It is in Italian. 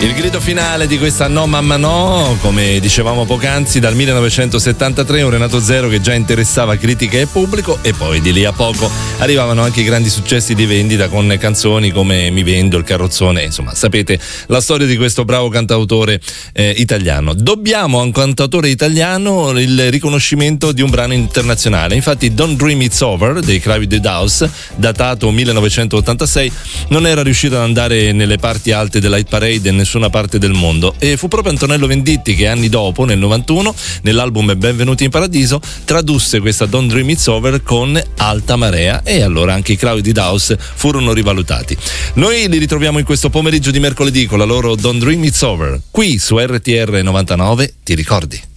Il grido finale di questa No Mamma No, come dicevamo poc'anzi, dal 1973, un Renato Zero che già interessava critica e pubblico, e poi di lì a poco arrivavano anche i grandi successi di vendita con canzoni come Mi vendo, Il carrozzone, insomma sapete la storia di questo bravo cantautore italiano. Dobbiamo a un cantautore italiano il riconoscimento di un brano internazionale, infatti Don't Dream It's Over dei Crowded House, datato 1986, non era riuscito ad andare nelle parti alte della hit parade in nessuna parte del mondo, e fu proprio Antonello Venditti che anni dopo, nel 91, nell'album Benvenuti in Paradiso, tradusse questa Don't Dream It's Over con Alta Marea, e allora anche i Crowded House furono rivalutati. Noi li ritroviamo in questo pomeriggio di mercoledì con la loro Don't Dream It's Over, qui su RTR 99, ti ricordi?